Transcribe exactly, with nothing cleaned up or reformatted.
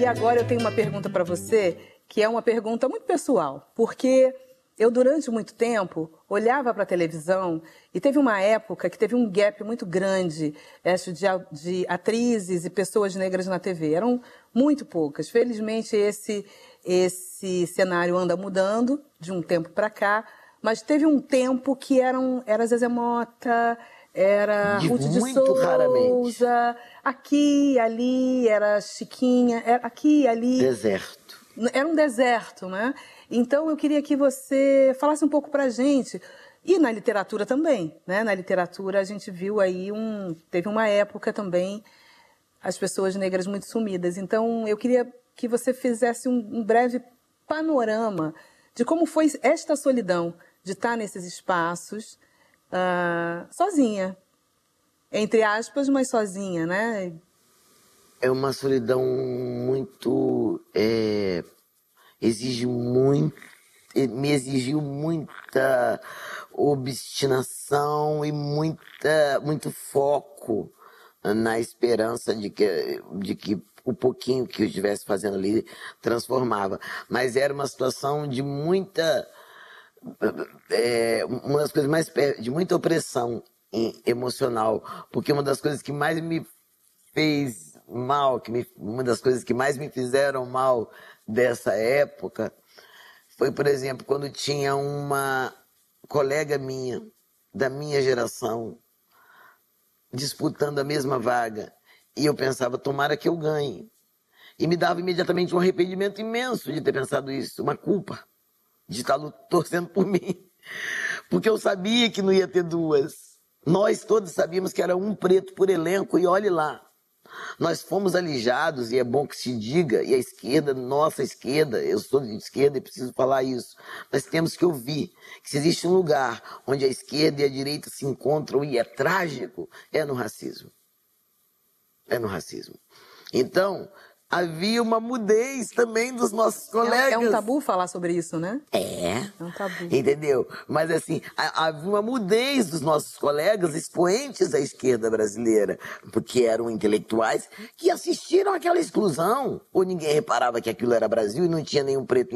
E agora eu tenho uma pergunta para você, que é uma pergunta muito pessoal, porque eu, durante muito tempo, olhava para a televisão e teve uma época que teve um gap muito grande, acho, de, de atrizes e pessoas negras na T V. Eram muito poucas. Felizmente, esse, esse cenário anda mudando de um tempo para cá, mas teve um tempo que eram, era Zezé Mota, era de Ruth de muito Souza, raramente. aqui, ali, era Chiquinha, era aqui, ali. Deserto. Era um deserto, né? Então, eu queria que você falasse um pouco pra gente. E na literatura também, né? Na literatura, a gente viu aí um... Teve uma época também, as pessoas negras muito sumidas. Então, eu queria que você fizesse um, um breve panorama de como foi esta solidão de estar nesses espaços uh, sozinha. Entre aspas, mas sozinha, né? É uma solidão muito... É, exige muito... Me exigiu muita obstinação e muita, muito foco na esperança de que, de que o pouquinho que eu estivesse fazendo ali transformava. Mas era uma situação de muita... É, uma das coisas mais... de muita opressão emocional. Porque uma das coisas que mais me fez mal, que me, uma das coisas que mais me fizeram mal dessa época foi, por exemplo, quando tinha uma colega minha, da minha geração, disputando a mesma vaga, e eu pensava, tomara que eu ganhe. E me dava imediatamente um arrependimento imenso de ter pensado isso, uma culpa de estar torcendo por mim, porque eu sabia que não ia ter duas. Nós todos sabíamos que era um preto por elenco, e olhe lá. Nós fomos alijados, e é bom que se diga, e a esquerda, nossa esquerda, eu sou de esquerda e preciso falar isso, nós temos que ouvir que se existe um lugar onde a esquerda e a direita se encontram e é trágico, é no racismo. É no racismo. Então, havia uma mudez também dos nossos colegas. É, é um tabu falar sobre isso, né? É. É um tabu. Entendeu? Mas assim, havia uma mudez dos nossos colegas expoentes da esquerda brasileira, porque eram intelectuais que assistiram àquela exclusão, ou ninguém reparava que aquilo era Brasil e não tinha nenhum preto